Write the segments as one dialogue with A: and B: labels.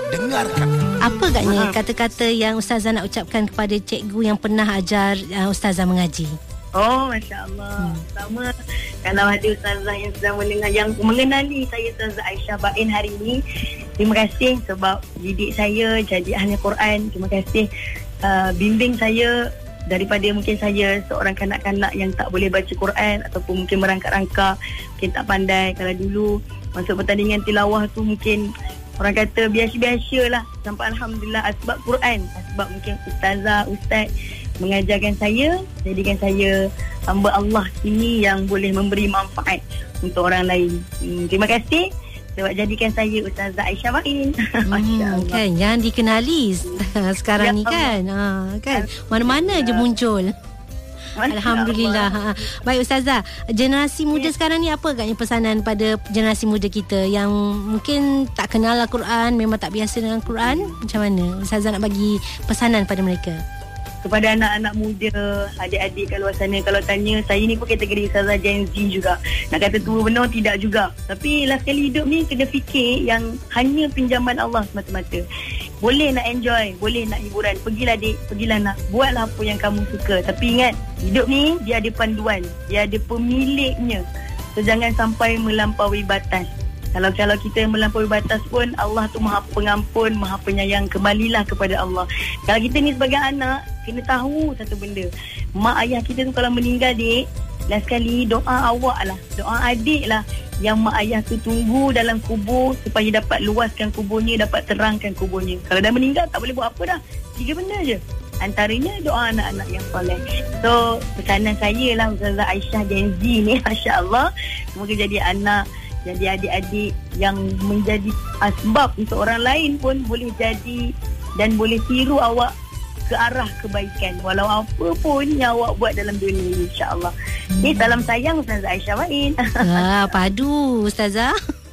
A: Dengarkan.
B: Apa agaknya kata-kata yang Ustazah nak ucapkan kepada cikgu yang pernah ajar Ustazah mengaji?
C: Oh, Masya Allah. Pertama, kalau ada Ustazah yang sedang mendengar, yang mengenali saya Ustazah Aisyah Bain hari ini, terima kasih sebab didik saya jadi ahli Quran. Terima kasih bimbing saya daripada mungkin saya seorang kanak-kanak yang tak boleh baca Quran ataupun mungkin merangkak-rangkak, mungkin tak pandai. Kalau dulu masuk pertandingan tilawah tu mungkin orang kata biasa-biasa lah. Sampai Alhamdulillah sebab Quran, sebab mungkin Ustaz mengajarkan saya, jadikan saya hamba Allah ini yang boleh memberi manfaat untuk orang lain. Terima kasih sebab jadikan saya Ustazah Aisyah Bain.
B: Kan yang dikenali sekarang ni kan. Kan mana-mana je muncul. Alhamdulillah. Baik Ustazah, generasi muda sekarang ni apa agaknya pesanan pada generasi muda kita yang mungkin tak kenal Al-Quran, memang tak biasa dengan Quran? Macam mana Ustazah nak bagi pesanan pada mereka?
C: Kepada anak-anak muda, adik-adik kat luar sana, kalau tanya, saya ni pun kategori Ustazah Gen Z juga. Nak kata tua benar, tidak juga. Tapi last kali hidup ni kena fikir yang hanya pinjaman Allah semata-mata. Boleh nak enjoy, boleh nak hiburan, pergilah dik, pergilah nak, buatlah apa yang kamu suka. Tapi ingat, hidup ni dia ada panduan, dia ada pemiliknya. So jangan sampai melampaui batas. Kalau kita yang melampaui batas pun, Allah tu Maha Pengampun, Maha Penyayang. Kembalilah kepada Allah. Kalau kita ni sebagai anak, kena tahu satu benda. Mak ayah kita tu kalau meninggal, dik, last sekali doa awak lah, doa adik lah yang mak ayah tu tunggu dalam kubur supaya dapat luaskan kuburnya, dapat terangkan kuburnya. Kalau dah meninggal tak boleh buat apa dah. 3 benda je. Antaranya doa anak-anak yang soleh. So pesanan saya lah Ustazah Aisyah Gen Z ni, Masya Allah, semoga jadi anak, jadi adik-adik yang menjadi asbab untuk orang lain pun boleh jadi dan boleh tiru awak ke arah kebaikan walau apa pun yang awak buat dalam dunia ini, insya-Allah. Ni salam sayang Ustazah Aisyah Bain.
B: Padu Ustazah.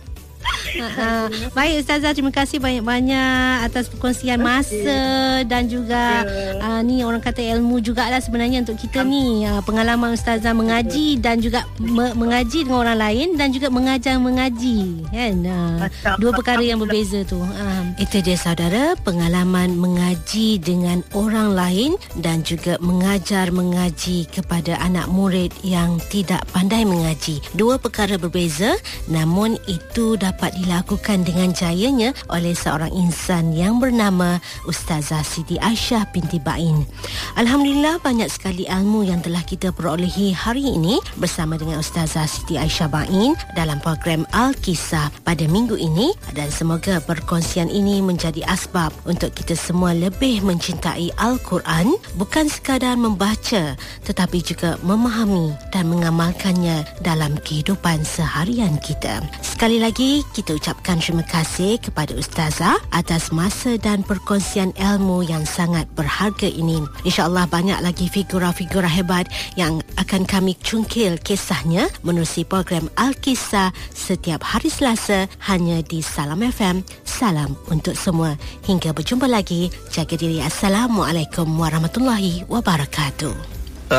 B: Baik Ustazah, terima kasih banyak-banyak atas perkongsian masa dan juga ni orang kata ilmu jugalah sebenarnya untuk kita ni. Pengalaman Ustazah mengaji dan juga mengaji dengan orang lain dan juga mengajar mengaji kan. Dua perkara yang berbeza tu. Itu dia saudara, pengalaman mengaji dengan orang lain dan juga mengajar mengaji kepada anak murid yang tidak pandai mengaji. Dua perkara berbeza, namun itu dapat dilakukan dengan jayanya oleh seorang insan yang bernama Ustazah Siti Aisyah binti Bain. Alhamdulillah, banyak sekali ilmu yang telah kita perolehi hari ini bersama dengan Ustazah Siti Aisyah Bain dalam program Al-Kisah pada minggu ini, dan semoga perkongsian ini menjadi asbab untuk kita semua lebih mencintai Al-Quran, bukan sekadar membaca tetapi juga memahami dan mengamalkannya dalam kehidupan seharian kita. Sekali lagi kita ucapkan terima kasih kepada Ustazah atas masa dan perkongsian ilmu yang sangat berharga ini. InsyaAllah banyak lagi figura-figura hebat yang akan kami cungkil kisahnya menerusi program Al-Kisah setiap hari Selasa hanya di Salam FM. Salam untuk semua. Hingga berjumpa lagi. Jaga diri. Assalamualaikum warahmatullahi wabarakatuh.